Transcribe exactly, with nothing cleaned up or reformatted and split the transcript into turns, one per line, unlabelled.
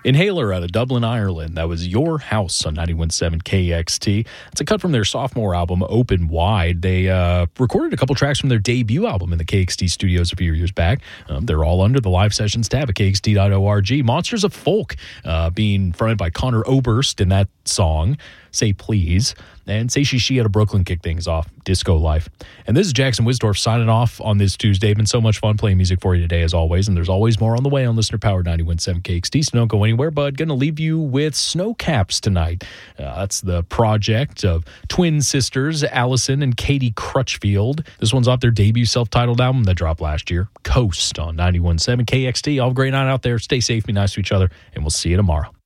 Inhaler out of Dublin, Ireland. That was Your House on ninety-one point seven K X T. It's a cut from their sophomore album, Open Wide. They uh, recorded a couple tracks from their debut album in the K X T studios a few years back. Um, they're all under the live sessions tab at K X T dot org. Monsters of Folk, uh, being fronted by Connor Oberst in that song, Say Please. And Say She She out of Brooklyn kick things off, Disco Life. And this is Jackson Wisdorf signing off on this Tuesday. Been so much fun playing music for you today, as always. And there's always more on the way on Listener Power ninety-one point seven K X T. So don't go anywhere, bud. Going to leave you with Snowcaps tonight. Uh, that's the project of twin sisters, Allison and Katie Crutchfield. This one's off their debut self-titled album that dropped last year, Coast on ninety-one point seven K X T. All have a great night out there. Stay safe, be nice to each other, and we'll see you tomorrow.